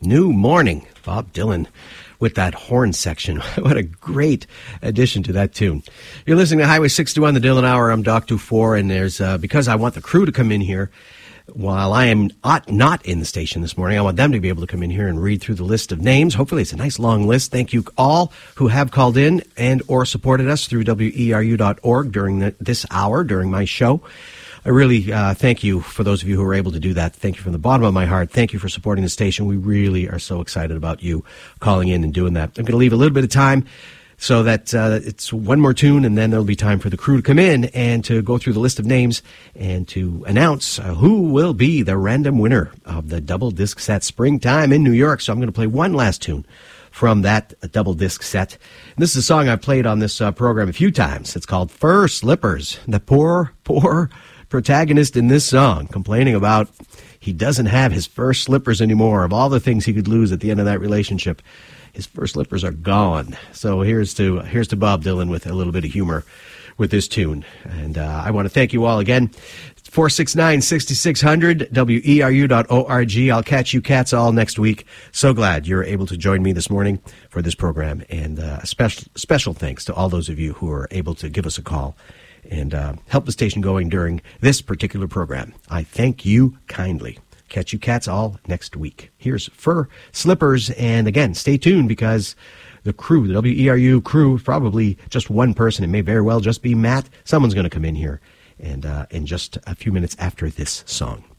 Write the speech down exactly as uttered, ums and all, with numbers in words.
New Morning, Bob Dylan with that horn section. What a great addition to that tune. You're listening to Highway sixty-one, the Dylan Hour. I'm Doc Dufour, and there's, uh, because I want the crew to come in here while I am not in the station this morning, I want them to be able to come in here and read through the list of names. Hopefully it's a nice long list. Thank you all who have called in and or supported us through W E R U dot org during the, this hour, during my show. I really uh, thank you for those of you who were able to do that. Thank you from the bottom of my heart. Thank you for supporting the station. We really are so excited about you calling in and doing that. I'm going to leave a little bit of time so that uh, it's one more tune, and then there'll be time for the crew to come in and to go through the list of names and to announce uh, who will be the random winner of the double disc set Springtime in New York. So I'm going to play one last tune from that double disc set. And this is a song I've played on this uh, program a few times. It's called Fur Slippers. The poor, poor protagonist in this song complaining about he doesn't have his fur slippers anymore. Of all the things he could lose at the end of that relationship, his fur slippers are gone. So here's to here's to Bob Dylan with a little bit of humor with this tune. And uh, I want to thank you all again. four six nine, six six zero zero, W E R U dot org. I'll catch you cats all next week. So glad you're able to join me this morning for this program. And uh, a special, special thanks to all those of you who are able to give us a call and uh, help the station going during this particular program. I thank you kindly. Catch you cats all next week. Here's Fur Slippers, and again, stay tuned because the crew, the W E R U crew, probably just one person. It may very well just be Matt. Someone's going to come in here and uh, in just a few minutes after this song.